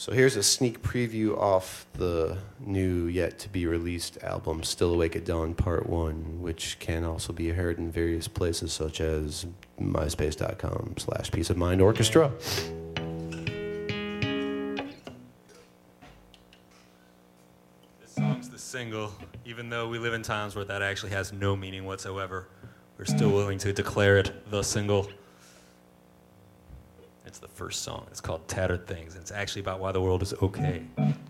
So here's a sneak preview off the new yet-to-be-released album, Still Awake at Dawn Part 1, which can also be heard in various places such as myspace.com/Peace of Mind Orchestra. This song's the single. Even though we live in times where that actually has no meaning whatsoever, we're still willing to declare it the single. It's the first song. It's called Tattered Things. And it's actually about why the world is okay.